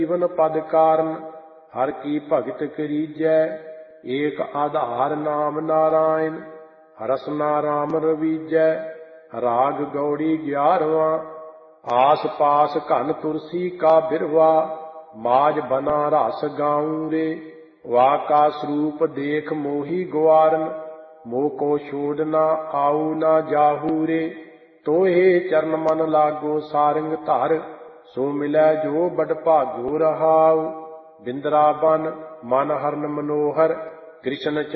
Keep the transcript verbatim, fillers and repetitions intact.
ਜੀਵਨ ਪਦ ਕਾਰਨ ਹਰ ਕੀ ਭਗਤ ਕਰੀਜੈ। ਏਕ ਆਧਾਰ ਨਾਮ ਨਾਰਾਇਣ ਰਸਨਾ ਰਾਮ ਰਵੀਜੈ। ਰਾਗ ਗੌੜੀ ਗਿਆਰਵਾਂ ਆਸ ਪਾਸ ਘਨ ਤੁਲਸੀ ਕਾ ਬਿਰਵਾ। ਮਾਜ ਬਨਾ ਰਸ ਗਾਉਂ ਰੇ ਵਾ ਕਾ ਸਰੂਪ ਦੇਖ ਮੋਹੀ ਗਵਾਰਨ। ਮੋਹ ਕੋ ਛੋੜ ਨਾ ਆਊ ਨਾ ਜਾਹੂ ਰੇ। ਤੋਹੇ ਚਰਨ ਮਨ ਲਾਗੋ ਸਾਰੰਗ ਧਰ ਸੋ ਮਿਲੈ ਜੋ ਬਡ ਭਾਗੋ ਰਹਾਉ। ਬਿੰਦਰਾਬਨ ਮਨ ਹਰਨ ਮਨੋਹਰ ਕ੍ਰਿਸ਼ਨ